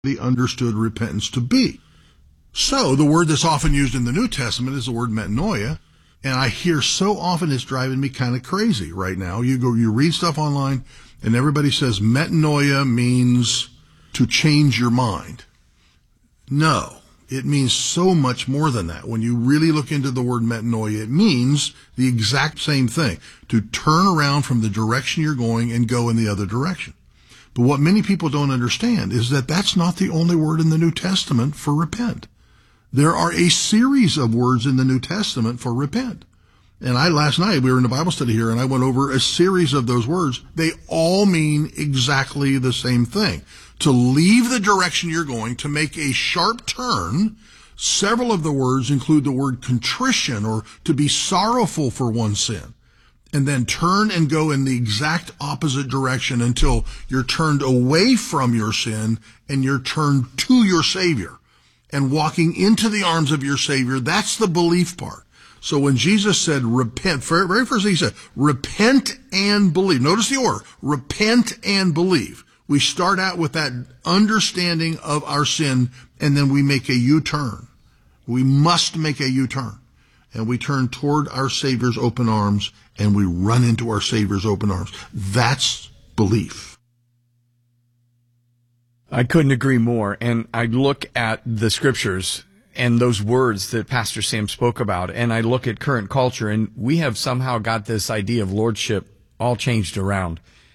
understood repentance to be. So the word that's often used in the New Testament is the word metanoia, and I hear so often it's driving me kind of crazy right now. You read stuff online, and everybody says metanoia means to change your mind. No, it means so much more than that. When you really look into the word metanoia, it means the exact same thing, to turn around from the direction you're going and go in the other direction. But what many people don't understand is that that's not the only word in the New Testament for repent. There are a series of words in the New Testament for repent. And last night, we were in a Bible study here, and I went over a series of those words. They all mean exactly the same thing. To leave the direction you're going, to make a sharp turn. Several of the words include the word contrition, or to be sorrowful for one's sin. And then turn and go in the exact opposite direction until you're turned away from your sin and you're turned to your Savior and walking into the arms of your Savior. That's the belief part. So when Jesus said repent, very first thing he said, repent and believe. Notice the order, repent and believe. We start out with that understanding of our sin, and then we make a U-turn. We must make a U-turn. And we turn toward our Savior's open arms, and we run into our Savior's open arms. That's belief. I couldn't agree more. And I look at the scriptures and those words that Pastor Sam spoke about, and I look at current culture, and we have somehow got this idea of lordship all changed around.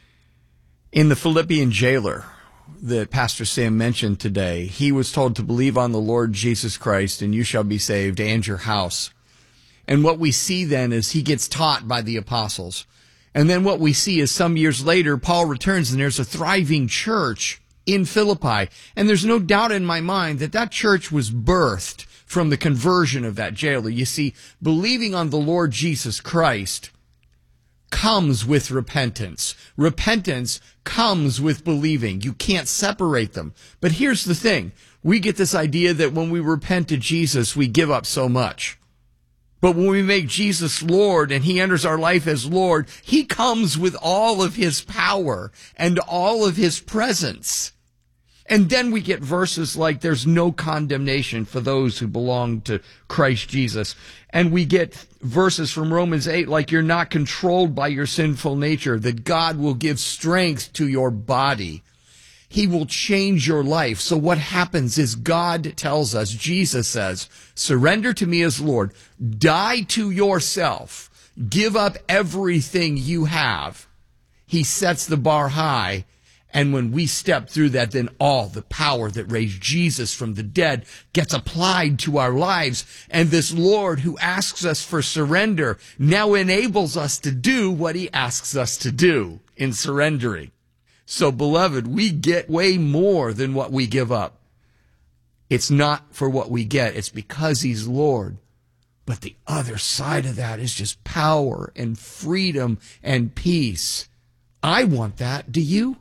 In the Philippian jailer that Pastor Sam mentioned today, he was told to believe on the Lord Jesus Christ, and you shall be saved, and your house. And what we see then is he gets taught by the apostles. And then what we see is some years later, Paul returns, and there's a thriving church in Philippi. And there's no doubt in my mind that that church was birthed from the conversion of that jailer. You see, believing on the Lord Jesus Christ comes with repentance. Repentance comes with believing. You can't separate them. But here's the thing. We get this idea that when we repent to Jesus, we give up so much. But when we make Jesus Lord and he enters our life as Lord, he comes with all of his power and all of his presence. And then we get verses like there's no condemnation for those who belong to Christ Jesus. And we get verses from Romans 8 like you're not controlled by your sinful nature, that God will give strength to your body. He will change your life. So what happens is God tells us, Jesus says, surrender to me as Lord, die to yourself, give up everything you have. He sets the bar high. And when we step through that, then all the power that raised Jesus from the dead gets applied to our lives. And this Lord who asks us for surrender now enables us to do what he asks us to do in surrendering. So, beloved, we get way more than what we give up. It's not for what we get. It's because he's Lord. But the other side of that is just power and freedom and peace. I want that. Do you?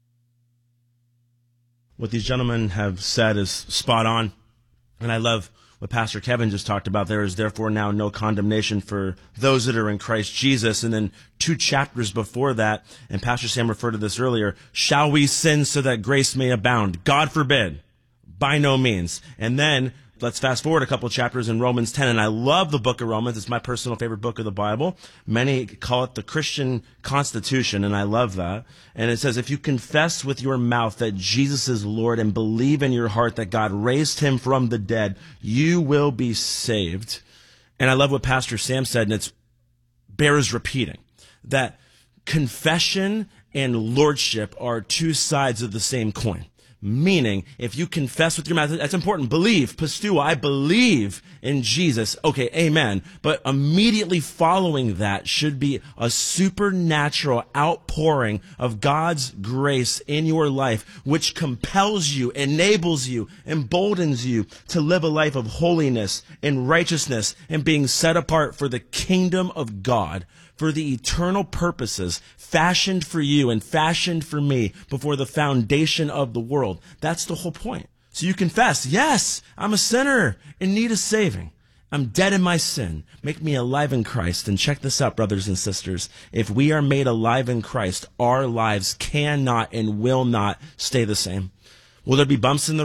What these gentlemen have said is spot on. And I love what Pastor Kevin just talked about. There is therefore now no condemnation for those that are in Christ Jesus. And then 2 chapters before that, and Pastor Sam referred to this earlier, shall we sin so that grace may abound? God forbid. By no means. And then let's fast forward a couple of chapters in Romans 10. And I love the book of Romans. It's my personal favorite book of the Bible. Many call it the Christian Constitution, and I love that. And it says, if you confess with your mouth that Jesus is Lord and believe in your heart that God raised him from the dead, you will be saved. And I love what Pastor Sam said, and it bears repeating, that confession and lordship are 2 sides of the same coin. Meaning, if you confess with your mouth, that's important. Believe, pisteuo, I believe in Jesus. Okay, amen. But immediately following that should be a supernatural outpouring of God's grace in your life, which compels you, enables you, emboldens you to live a life of holiness and righteousness and being set apart for the kingdom of God, for the eternal purposes fashioned for you and fashioned for me before the foundation of the world. That's the whole point. So you confess, yes, I'm a sinner in need of saving. I'm dead in my sin. Make me alive in Christ. And check this out, brothers and sisters. If we are made alive in Christ, our lives cannot and will not stay the same. Will there be bumps in the